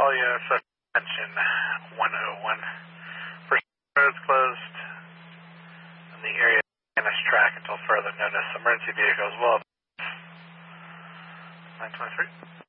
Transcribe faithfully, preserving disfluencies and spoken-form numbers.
All units, attention one oh one. First roads closed in the area of Ennis track until further notice. Emergency vehicles will. nine twenty-three.